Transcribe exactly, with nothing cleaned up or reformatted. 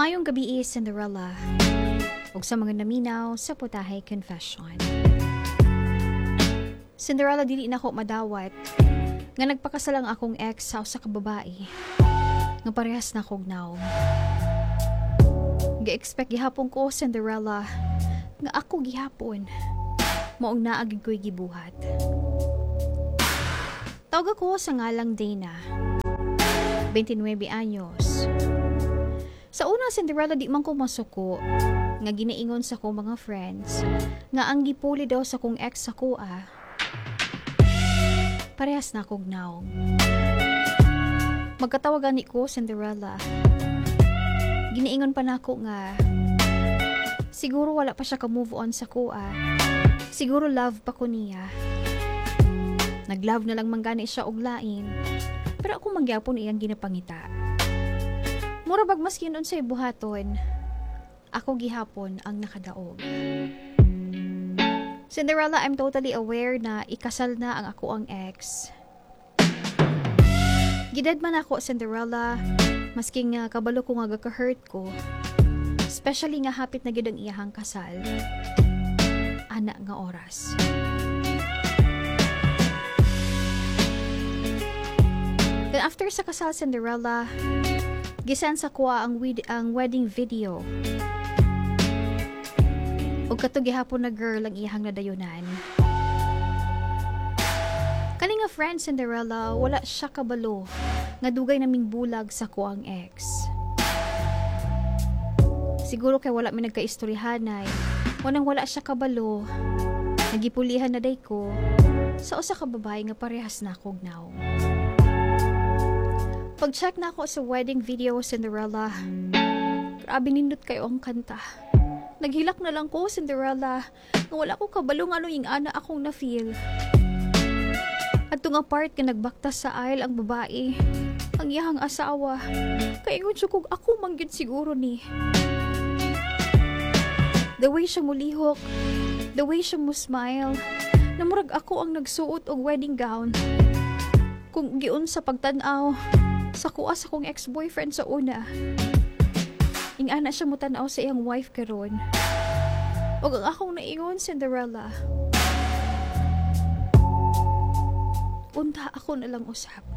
Mayong gabi, Cinderella. Ug sa mga naminaw sa Putahe Confession. Cinderella, dili na ko madawat nga nagpakasalang akong ex sa usa ka babae nga parehas na kog naong. Ga-expect gihapon ko, Cinderella, nga ako gihapon maong naagig ko'y gibuhat. Tawag ako sa ngalang Dana, twenty-nine anyos. Sa una, Cinderella, di man ko masuko nga ginaingon sa ko mga friends nga ang gipuli daw sa kong ex sa ko ah parehas na kog naong. Magkatawagan ni ko, Cinderella. Ginaingon pa nako nga siguro wala pa siya ka move on sa ko ah. Siguro love pa ko niya. Nag-love na lang manggani siya og lain. Pero ako mangyapon iyang ginapangita. Mura bag maski nun sa buhaton, ako gihapon ang nakadaog. Cinderella, I'm totally aware na ikasal na ang ako ang ex. Gidad man ako, Cinderella, maski nga kabalo ko nga gaka-hurt ko. Especially nga hapit na gid ang iyahang kasal. Ana nga oras. Then after sa kasal, Cinderella, gisend sa kuha ang, wed- ang wedding video. Ug kato gihapon na girl ang iyahang nadayunan. Kani nga friend, Cinderella, wala siya kabalo nga dugay naming bulag sa kuang ex. Siguro kay wala mi nagkaistoryahanay, wanang wala siya kabalo, nagipulihan na day ko sa usa ka babae nga parehas na kog naw. Pag-check na ako sa wedding video, Cinderella, grabe nindot kayo ang kanta. Naghilak na lang ko, Cinderella, nga wala ko kabalo nga ano yung ana akong na-feel. At nga part nga nagbaktas sa aisle ang babae, ang iyahang asawa, kaingon siya kung ako manggid siguro ni. The way siya mulihok, the way siya mo smile, namurag ako ang nagsuot og wedding gown. Kung giun sa pagtanaw, sa kuha sa kong ex-boyfriend sa una. Ing ana siya mo tanaw sa iyang wife karon. Og ang akong naingon, Cinderella, unta ako na lang usap.